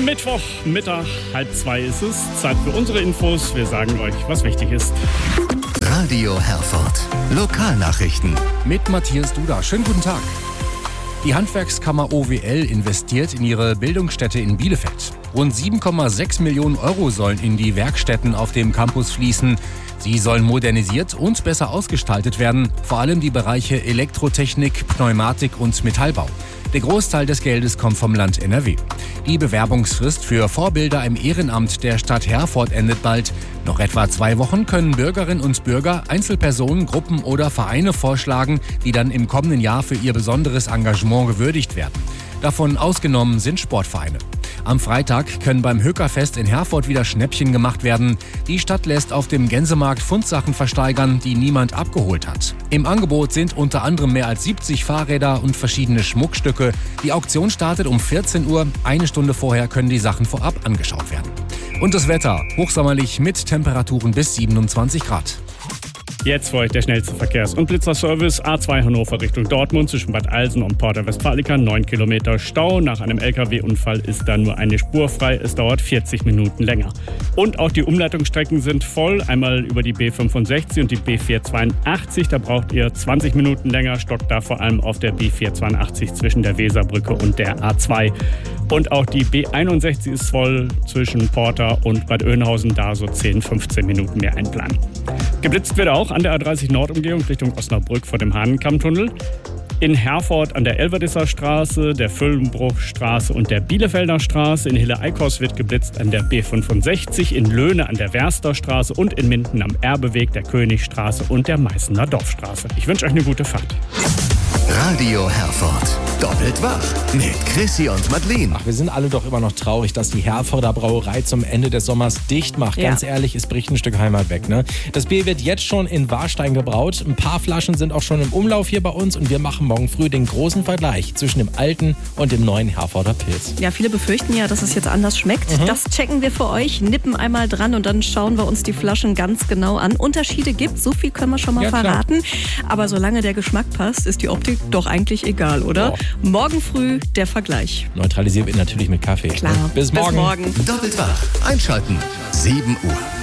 Mittwochmittag, 1:30 ist es. Zeit für unsere Infos. Wir sagen euch, was wichtig ist. Radio Herford. Lokalnachrichten. Mit Matthias Duda. Schönen guten Tag. Die Handwerkskammer OWL investiert in ihre Bildungsstätte in Bielefeld. Rund 7,6 Millionen Euro sollen in die Werkstätten auf dem Campus fließen. Sie sollen modernisiert und besser ausgestaltet werden, vor allem die Bereiche Elektrotechnik, Pneumatik und Metallbau. Der Großteil des Geldes kommt vom Land NRW. Die Bewerbungsfrist für Vorbilder im Ehrenamt der Stadt Herford endet bald. Noch etwa 2 Wochen können Bürgerinnen und Bürger Einzelpersonen, Gruppen oder Vereine vorschlagen, die dann im kommenden Jahr für ihr besonderes Engagement gewürdigt werden. Davon ausgenommen sind Sportvereine. Am Freitag können beim Höckerfest in Herford wieder Schnäppchen gemacht werden. Die Stadt lässt auf dem Gänsemarkt Fundsachen versteigern, die niemand abgeholt hat. Im Angebot sind unter anderem mehr als 70 Fahrräder und verschiedene Schmuckstücke. Die Auktion startet um 14 Uhr. Eine Stunde vorher können die Sachen vorab angeschaut werden. Und das Wetter, hochsommerlich mit Temperaturen bis 27 Grad. Jetzt für euch der schnellste Verkehrs- und Blitzerservice. A2 Hannover Richtung Dortmund zwischen Bad Alsen und Porta Westfalica. 9 Kilometer Stau. Nach einem LKW-Unfall ist da nur eine Spur frei. Es dauert 40 Minuten länger. Und auch die Umleitungsstrecken sind voll. Einmal über die B65 und die B482. Da braucht ihr 20 Minuten länger. Stockt da vor allem auf der B482 zwischen der Weserbrücke und der A2. Und auch die B61 ist voll zwischen Porta und Bad Oeynhausen. Da so 10, 15 Minuten mehr einplanen. Geblitzt wird auch an der A30 Nordumgehung Richtung Osnabrück vor dem Hahnenkammtunnel. In Herford an der Elverdisser Straße, der Füllenbruchstraße und der Bielefelder Straße. In Hille-Eickhaus wird geblitzt an der B65, in Löhne an der Werster Straße und in Minden am Erbeweg, der Königstraße und der Meißener Dorfstraße. Ich wünsche euch eine gute Fahrt. Radio Herford. Doppelt wach mit Chrissy und Madeleine. Ach, wir sind alle doch immer noch traurig, dass die Herforder Brauerei zum Ende des Sommers dicht macht. Ja. Ganz ehrlich, es bricht ein Stück Heimat weg. Ne? Das Bier wird jetzt schon in Warstein gebraut. Ein paar Flaschen sind auch schon im Umlauf hier bei uns und wir machen morgen früh den großen Vergleich zwischen dem alten und dem neuen Herforder Pilz. Ja, viele befürchten ja, dass es jetzt anders schmeckt. Das checken wir für euch, nippen einmal dran und dann schauen wir uns die Flaschen ganz genau an. Unterschiede gibt, so viel können wir schon mal verraten. Aber solange der Geschmack passt, ist die Optik doch eigentlich egal, oder? Morgen früh der Vergleich. Neutralisiert wird natürlich mit Kaffee. Klar. Bis morgen. Doppelt wach. Einschalten. 7 Uhr.